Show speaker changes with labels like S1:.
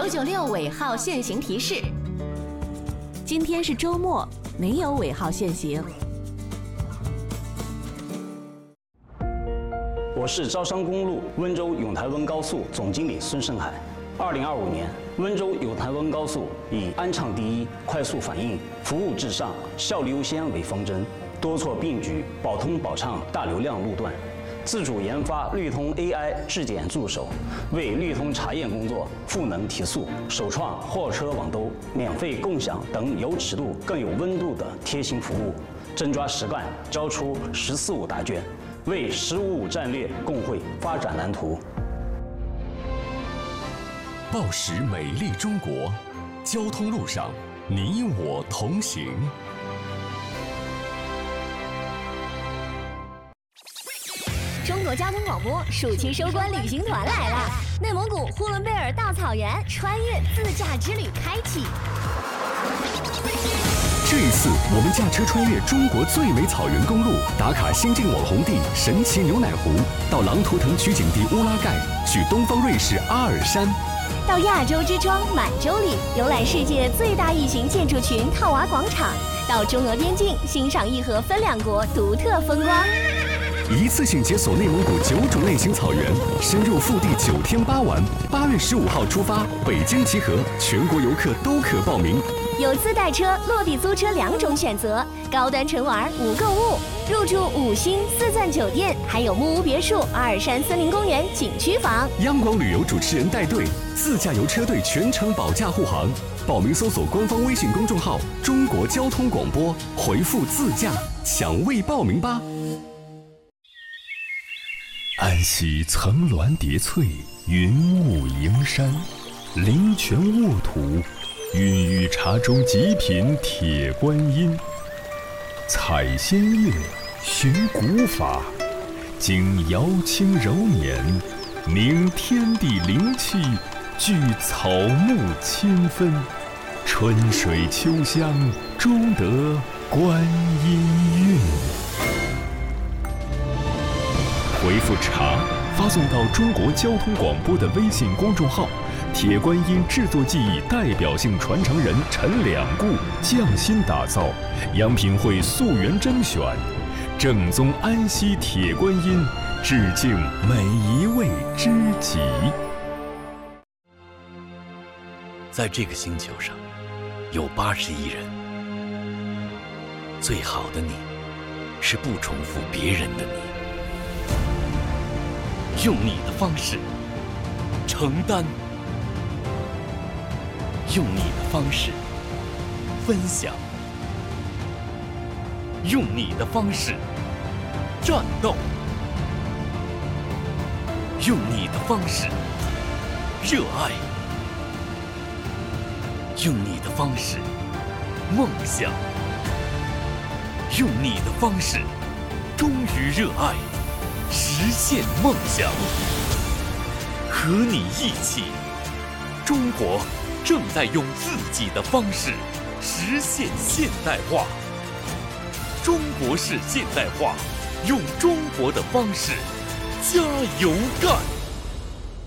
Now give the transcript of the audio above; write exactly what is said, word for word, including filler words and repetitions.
S1: 九九六尾号限行提示。
S2: 今天是周末，没有尾号限行。
S3: 我是招商公路温州永台温高速总经理孙胜海。二零二五年，温州永台温高速以安畅第一、快速反应、服务至上、效率优先为方针，多措并举，保通保畅大流量路段。自主研发绿通 A I 质检助手，为绿通查验工作赋能提速，首创货车网兜、免费共享等有尺度更有温度的贴心服务，真抓实干，交出“十四五”答卷，为“十五五”战略共绘发展蓝图。
S4: 报时美丽中国，交通路上你我同行。
S5: 中国交通广播暑期收官旅行团来了，内蒙古呼伦贝尔大草原穿越自驾之旅开启。
S4: 这一次，我们驾车穿越中国最美草原公路，打卡新晋网红地神奇牛奶湖，到狼图腾取景地乌拉盖，去东方瑞士阿尔山，
S5: 到亚洲之窗满洲里，游览世界最大异形建筑群套娃广场，到中俄边境欣赏义和分两国独特风光。
S4: 一次性解锁内蒙古九种类型草原，深入腹地九天八晚。八月十五号出发，北京集合，全国游客都可报名。
S5: 有自带车、落地租车两种选择，高端纯玩无购物，入住五星四钻酒店，还有木屋别墅、阿尔山森林公园景区房。
S4: 央广旅游主持人带队，自驾游车队全程保驾护航。报名搜索官方微信公众号“中国交通广播”，回复“自驾”抢位报名吧。安溪层峦叠翠，云雾迎山，灵泉沃土，孕育茶中极品铁观音。采仙乐，寻古法，经瑶清柔年，凝天地灵气，聚草木清芬，春水秋香，终得观音韵。回复茶发送到中国交通广播的微信公众号，铁观音制作技艺代表性传承人陈两固匠心打造，央品会溯源甄选，正宗安溪铁观音，致敬每一位知己。
S6: 在这个星球上，有八十亿人，最好的你，是不重复别人的你。用你的方式承担，用你的方式分享，用你的方式战斗，用你的方式热爱，用你的方式梦想，用你的方式忠于热爱，实现梦想。和你一起，中国正在用自己的方式实现现代化。中国式现代化，用中国的方式加油干！